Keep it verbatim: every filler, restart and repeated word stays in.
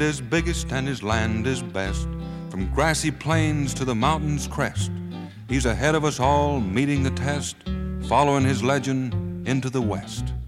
is biggest and his land is best. From grassy plains to the mountain's crest, he's ahead of us all, meeting the test, following his legend into the West.